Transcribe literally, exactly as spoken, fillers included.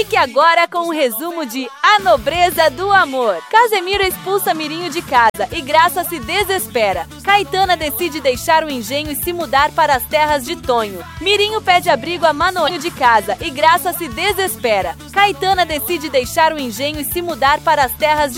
Fique agora com o resumo de A Nobreza do Amor. Casemiro expulsa Mirinho de casa e Graça se desespera. Caetana decide deixar o engenho e se mudar para as terras de Tonho. Mirinho pede abrigo a Manoel de casa e Graça se desespera. Caetana decide deixar o engenho e se mudar para as terras de